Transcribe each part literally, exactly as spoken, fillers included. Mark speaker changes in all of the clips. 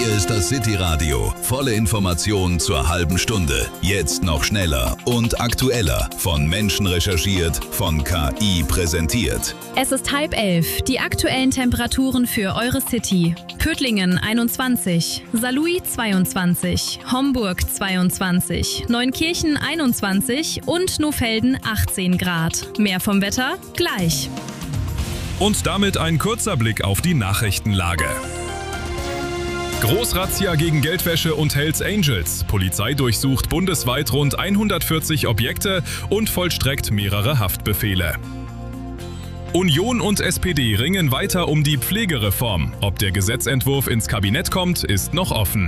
Speaker 1: Hier ist das City Radio. Volle Informationen zur halben Stunde. Jetzt noch schneller und aktueller. Von Menschen recherchiert, von K I präsentiert.
Speaker 2: Es ist halb elf. Die aktuellen Temperaturen für eure City. Pötlingen einundzwanzig, Saarlouis zweiundzwanzig, Homburg zweiundzwanzig, Neunkirchen einundzwanzig und Nohfelden achtzehn Grad. Mehr vom Wetter gleich.
Speaker 3: Und damit ein kurzer Blick auf die Nachrichtenlage. Großrazzia gegen Geldwäsche und Hells Angels. Polizei durchsucht bundesweit rund hundertvierzig Objekte und vollstreckt mehrere Haftbefehle. Union und S P D ringen weiter um die Pflegereform. Ob der Gesetzentwurf ins Kabinett kommt, ist noch offen.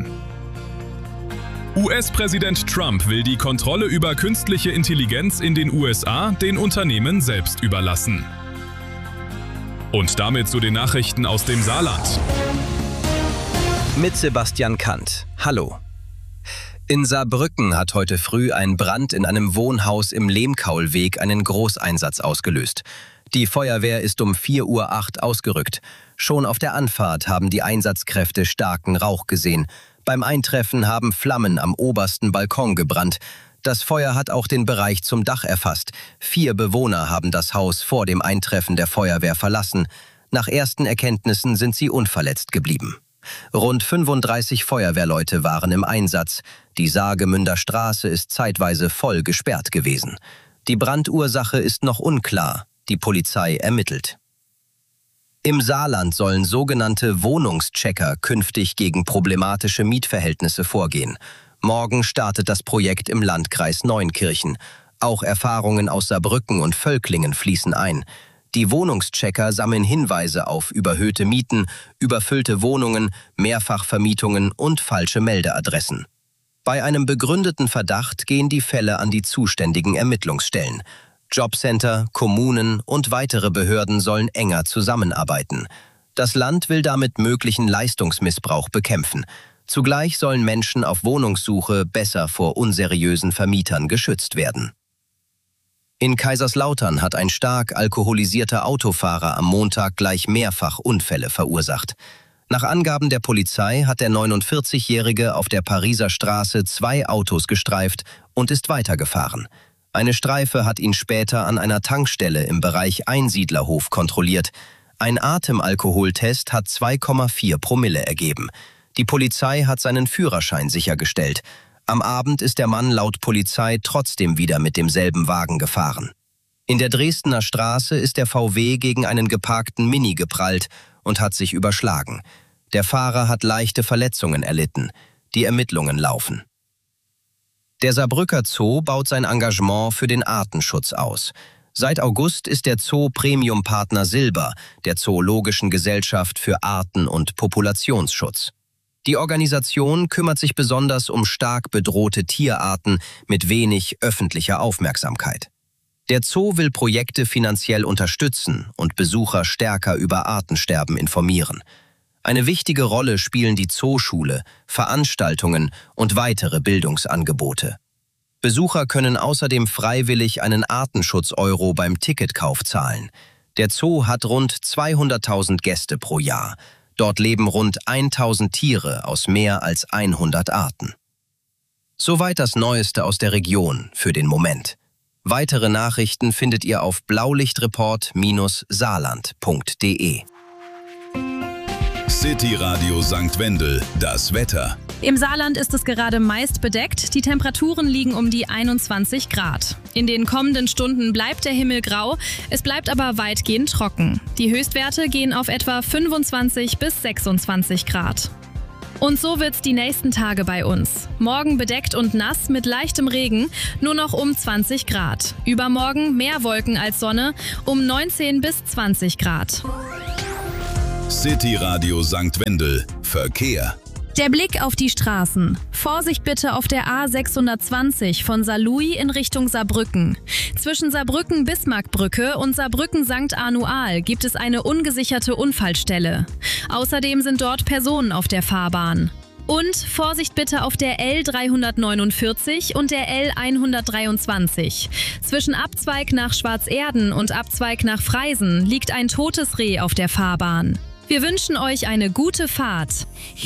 Speaker 3: U S-Präsident Trump will die Kontrolle über künstliche Intelligenz in den U S A den Unternehmen selbst überlassen. Und damit zu den Nachrichten aus dem Saarland.
Speaker 4: Mit Sebastian Kant. Hallo. In Saarbrücken hat heute früh ein Brand in einem Wohnhaus im Lehmkaulweg einen Großeinsatz ausgelöst. Die Feuerwehr ist um vier Uhr acht ausgerückt. Schon auf der Anfahrt haben die Einsatzkräfte starken Rauch gesehen. Beim Eintreffen haben Flammen am obersten Balkon gebrannt. Das Feuer hat auch den Bereich zum Dach erfasst. Vier Bewohner haben das Haus vor dem Eintreffen der Feuerwehr verlassen. Nach ersten Erkenntnissen sind sie unverletzt geblieben. Rund fünfunddreißig Feuerwehrleute waren im Einsatz. Die Saargemünder Straße ist zeitweise voll gesperrt gewesen. Die Brandursache ist noch unklar. Die Polizei ermittelt. Im Saarland sollen sogenannte Wohnungschecker künftig gegen problematische Mietverhältnisse vorgehen. Morgen startet das Projekt im Landkreis Neunkirchen. Auch Erfahrungen aus Saarbrücken und Völklingen fließen ein. Die Wohnungschecker sammeln Hinweise auf überhöhte Mieten, überfüllte Wohnungen, Mehrfachvermietungen und falsche Meldeadressen. Bei einem begründeten Verdacht gehen die Fälle an die zuständigen Ermittlungsstellen. Jobcenter, Kommunen und weitere Behörden sollen enger zusammenarbeiten. Das Land will damit möglichen Leistungsmissbrauch bekämpfen. Zugleich sollen Menschen auf Wohnungssuche besser vor unseriösen Vermietern geschützt werden. In Kaiserslautern hat ein stark alkoholisierter Autofahrer am Montag gleich mehrfach Unfälle verursacht. Nach Angaben der Polizei hat der neunundvierzigjährige auf der Pariser Straße zwei Autos gestreift und ist weitergefahren. Eine Streife hat ihn später an einer Tankstelle im Bereich Einsiedlerhof kontrolliert. Ein Atemalkoholtest hat zwei Komma vier Promille ergeben. Die Polizei hat seinen Führerschein sichergestellt. Am Abend ist der Mann laut Polizei trotzdem wieder mit demselben Wagen gefahren. In der Dresdner Straße ist der V W gegen einen geparkten Mini geprallt und hat sich überschlagen. Der Fahrer hat leichte Verletzungen erlitten. Die Ermittlungen laufen. Der Saarbrücker Zoo baut sein Engagement für den Artenschutz aus. Seit August ist der Zoo Premium-Partner Silber der Zoologischen Gesellschaft für Arten- und Populationsschutz. Die Organisation kümmert sich besonders um stark bedrohte Tierarten mit wenig öffentlicher Aufmerksamkeit. Der Zoo will Projekte finanziell unterstützen und Besucher stärker über Artensterben informieren. Eine wichtige Rolle spielen die Zooschule, Veranstaltungen und weitere Bildungsangebote. Besucher können außerdem freiwillig einen Artenschutz-Euro beim Ticketkauf zahlen. Der Zoo hat rund zweihunderttausend Gäste pro Jahr. Dort leben rund tausend Tiere aus mehr als hundert Arten. Soweit das Neueste aus der Region für den Moment. Weitere Nachrichten findet ihr auf blaulichtreport Bindestrich saarland Punkt de.
Speaker 1: City Radio Sankt Wendel, das Wetter.
Speaker 2: Im Saarland ist es gerade meist bedeckt. Die Temperaturen liegen um die einundzwanzig Grad. In den kommenden Stunden bleibt der Himmel grau, es bleibt aber weitgehend trocken. Die Höchstwerte gehen auf etwa fünfundzwanzig bis sechsundzwanzig Grad. Und so wird's die nächsten Tage bei uns. Morgen bedeckt und nass mit leichtem Regen, nur noch um zwanzig Grad. Übermorgen mehr Wolken als Sonne, um neunzehn bis zwanzig Grad.
Speaker 1: City Radio Sankt Wendel, Verkehr.
Speaker 2: Der Blick auf die Straßen. Vorsicht bitte auf der A sechshundertzwanzig von Saarlouis in Richtung Saarbrücken. Zwischen Saarbrücken-Bismarckbrücke und Saarbrücken-Sankt Arnual gibt es eine ungesicherte Unfallstelle. Außerdem sind dort Personen auf der Fahrbahn. Und Vorsicht bitte auf der L dreihundertneunundvierzig und der L hundertdreiundzwanzig. Zwischen Abzweig nach Schwarzerden und Abzweig nach Freisen liegt ein totes Reh auf der Fahrbahn. Wir wünschen euch eine gute Fahrt.